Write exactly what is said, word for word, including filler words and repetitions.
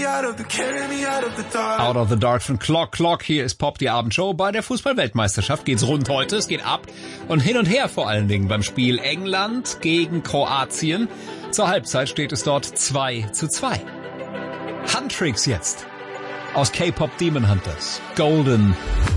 Out of the Dark von Clock Clock. Hier ist Pop, die Abendshow. Bei der Fußball-Weltmeisterschaft geht's rund heute. Es geht ab und hin und her vor allen Dingen beim Spiel England gegen Kroatien. Zur Halbzeit steht es dort zwei zu zwei. Handtricks jetzt aus K-Pop Demon Hunters. Golden